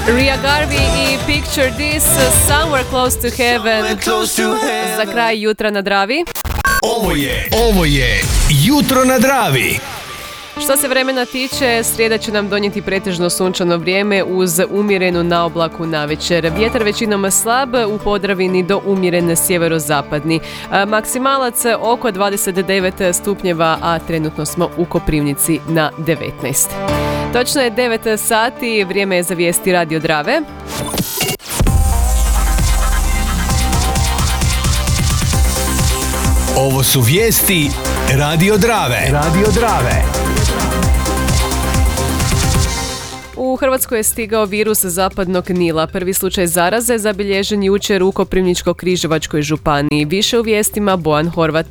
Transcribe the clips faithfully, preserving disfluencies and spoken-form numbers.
Ria Garvey i Picture This, Somewhere Close to Heaven. Za kraj jutra na Dravi. Ovo je, ovo je Jutro na Dravi. Što se vremena tiče, srijeda će nam donijeti pretežno sunčano vrijeme uz umjerenu naoblaku navečer. Vjetar većinom slab, u Podravini do umjeren sjeverozapadni. Maksimalac oko dvadeset devet stupnjeva, a trenutno smo u Koprivnici na devetnaest. Točno je devet sati, vrijeme je za vijesti Radio Drave. Ovo su vijesti Radio Drave. Radio Drave. U Hrvatskoj je stigao virus zapadnog Nila. Prvi slučaj zaraze zabilježen jučer u Koprivničko-križevačkoj županiji. Više u vijestima Bojan Horvat.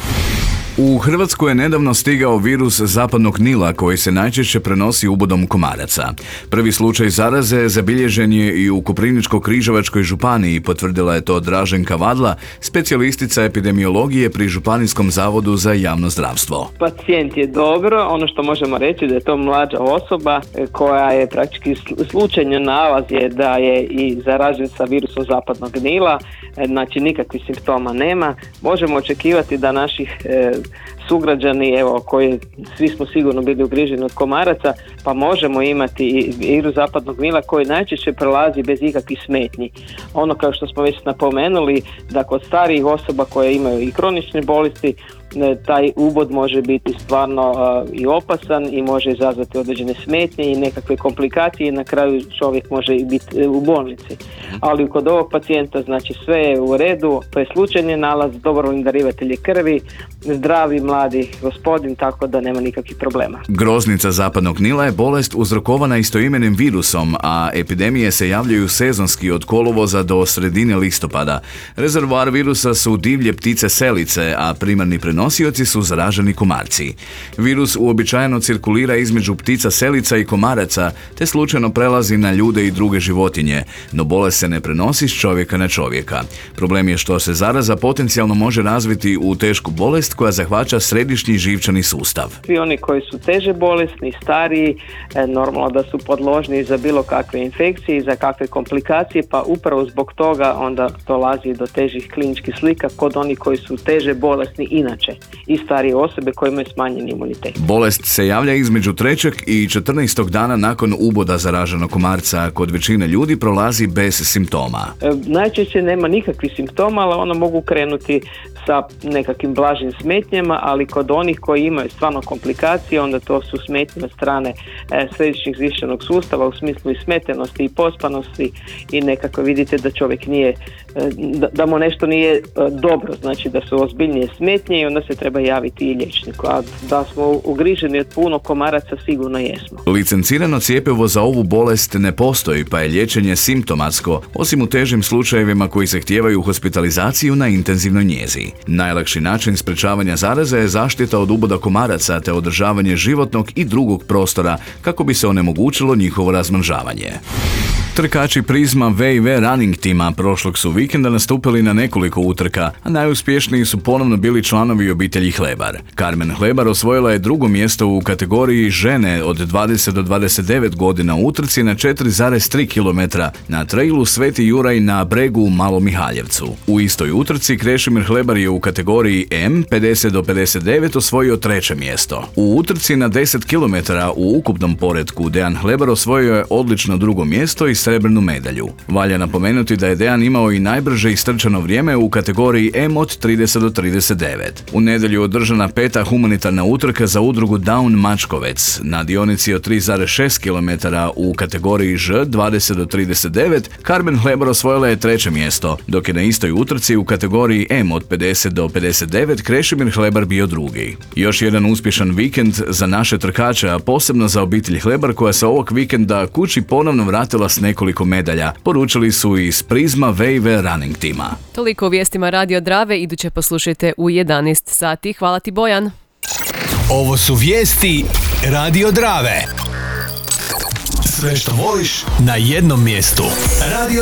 U Hrvatsku je nedavno stigao virus zapadnog Nila koji se najčešće prenosi ubodom komaraca. Prvi slučaj zaraze zabilježen je i u Koprivničko-križevačkoj županiji, potvrdila je to Draženka Vadla, specijalistica epidemiologije pri Županijskom zavodu za javno zdravstvo. Pacijent je dobro, ono što možemo reći da je to mlađa osoba koja je praktički slučajno nalaz je da je i zaražen sa virusom zapadnog Nila, znači nikakvih simptoma nema. Možemo očekivati da naših e, sugrađani, evo, koji svi smo sigurno bili ugriženi od komaraca, pa možemo imati i virus zapadnog Nila koji najčešće prelazi bez ikakvih smetnji. Ono kao što smo već napomenuli, da kod starijih osoba koje imaju i kronične bolesti, taj ubod može biti stvarno uh, i opasan i može izazvati određene smetnje i nekakve komplikacije i na kraju čovjek može i biti u bolnici. Ali kod ovog pacijenta znači sve je u redu, to je slučajni nalaz, dobrovoljni darivatelji krvi, zdravi mladi gospodin, tako da nema nikakvih problema. Groznica zapadnog Nila je bolest uzrokovana istoimenim virusom, a epidemije se javljaju sezonski od kolovoza do sredine listopada. Rezervoar virusa su divlje ptice selice, a primarni prenosioci su zaraženi komarci. Virus uobičajeno cirkulira između ptica selica i komaraca, te slučajno prelazi na ljude i druge životinje, no bolest se ne prenosi s čovjeka na čovjeka. Problem je što se zaraza potencijalno može razviti u tešku bolest koja zahvaća središnji živčani sustav. Svi oni koji su teže bolesni, stariji, normalno da su podložni za bilo kakve infekcije i za kakve komplikacije, pa upravo zbog toga onda dolazi do težih kliničkih slika kod onih koji su teže bolesni inače i starije osobe koje imaju smanjeni imunitet. Bolest se javlja između trećeg i četrnaestog dana nakon uboda zaraženog komarca, a kod većine ljudi prolazi bez simptoma. E, najčešće nema nikakvih simptoma, ali ono mogu krenuti sa nekakvim blažim smetnjama, ali kod onih koji imaju stvarno komplikacije, onda to su smetnje od strane e, središnjeg živčanog sustava u smislu i smetenosti i pospanosti i nekako vidite da čovjek nije, e, da, da mu nešto nije e, dobro, znači da su ozbiljnije smetnje i onda se treba javiti i liječniku. A da smo ugriženi od puno komaraca, sigurno jesmo. Licencirano cjepivo za ovu bolest ne postoji, pa je liječenje simptomatsko, osim u težim slučajevima koji zahtijevaju hospitalizaciju na intenzivnoj njezi. Najlakši način sprečavanja zaraze je zaštita od uboda komaraca te održavanje životnog i drugog prostora kako bi se onemogućilo njihovo razmnožavanje. Trkači Prizma V i V Running tima prošlog su vikenda nastupili na nekoliko utrka, a najuspješniji su ponovno bili članovi obitelji Hlebar. Carmen Hlebar osvojila je drugo mjesto u kategoriji žene od dvadeset do dvadeset devet godina u utrci na četiri zarez tri kilometra na trailu Sveti Juraj na Bregu u Malom Mihaljevcu. U istoj utrci Krešimir Hlebar je u kategoriji M pedeset do pedeset devet osvojio treće mjesto. U utrci na deset kilometara u ukupnom poretku Dejan Hlebar osvojio je odlično drugo mjesto i srebrnu medalju. Valja napomenuti da je Dejan imao i najbrže istrčano vrijeme u kategoriji M od trideset do trideset devet. U nedjelju održana peta humanitarna utrka za udrugu Down Mačkovec na dionici od tri zarez šest kilometara u kategoriji Ž dvadeset do trideset devet. Carmen Hlebar osvojila je treće mjesto, dok je na istoj utrci u kategoriji M od pedeset do pedeset devet Krešimir Hlebar bio drugi. Još jedan uspješan vikend za naše trkače, a posebno za obitelj Hlebar koja se ovog vikenda kući ponovno vratila s nekoliko medalja, poručili su iz Prizma V i V Running tima. Toliko u vijestima Radio Drave, iduće poslušajte u jedanaest sati. Hvala ti, Bojan. Ovo su vijesti Radio Drave. Sve što voliš na jednom mjestu. Radio